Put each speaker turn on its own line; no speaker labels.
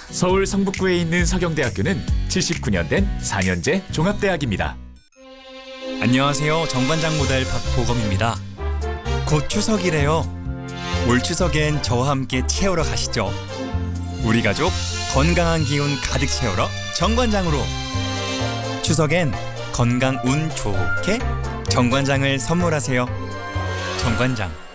서울 성북구에 있는 서경대학교는 79년 된 4년제 종합대학입니다.
안녕하세요. 정관장 모델 박보검입니다. 곧 추석이래요. 올 추석엔 저와 함께 채우러 가시죠. 우리 가족 건강한 기운 가득 채우러 정관장으로. 추석엔 건강 운 좋게 정관장을 선물하세요. 정관장.